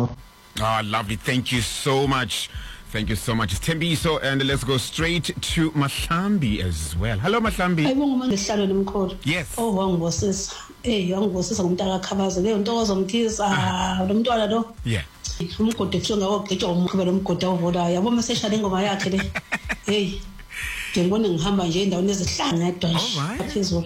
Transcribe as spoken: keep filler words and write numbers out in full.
Thembiso. Ah, lovely. Thank you so much. Thank you so much. It's Thembiso, and let's go straight to Mahlambi as well. Hello, Mahlambi. Ayibonga ngehlalo lemkhulu. Yes. Oh, wangibosisa. Eh, wangibosisa ngumntaka Khabaza. Leyo nto ozomthisa lo mntwana lo. Yeah. Umgodi kuhlonga ogqitshwa umkhwela umgodi awuvolayo. Yabo meseshaya ingoma yakhe le. Hey. Ngibona ngihamba nje endaweni ezihlanga edwa. All right.